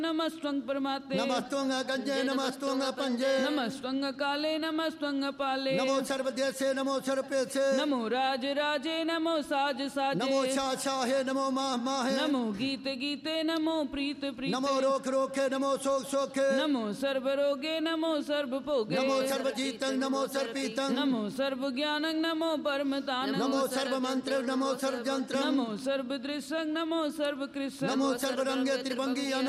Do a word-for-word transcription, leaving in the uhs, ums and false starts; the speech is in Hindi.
नमस्त्वं परमात्ते नमस्त्वं गंजे नमस्त्वं पंजे नमस्त्वं काले नमस्त्वं पाले नमो सर्वदेशे नमो सर्वपेशे नमो राज राजे नमो साज साजे नमो शाह शाहे नमो माह माहे नमो गीत गीते नमो प्रीत प्रीते नमो रोख रोखे नमो शोक शोखे नमो सर्व रोगे नमो सर्व भोगे नमो सर्वजीतं नमो सर्वपीतं नमो सर्व ज्ञानं नमो परमतानं नमो सर्व मंत्र नमो सर्व जंत्र नमो सर्व दृश्यं नमो सर्व कृष्ण नमो सर्व रंगे त्रिभंगी